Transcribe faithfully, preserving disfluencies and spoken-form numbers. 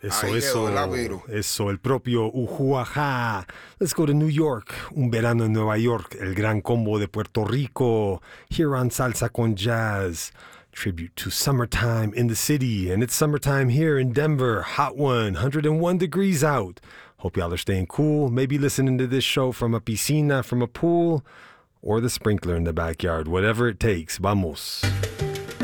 Eso, Ahí eso, quedó el Avero. eso, el propio Ujuajá. Let's go to New York. Un verano en Nueva York. El gran combo de Puerto Rico. Here on Salsa con Jazz. Tribute to summertime in the city. And it's summertime here in Denver. Hot one. one hundred one degrees out. Hope y'all are staying cool. Maybe listening to this show from a piscina, from a pool, or the sprinkler in the backyard. Whatever it takes. Vamos.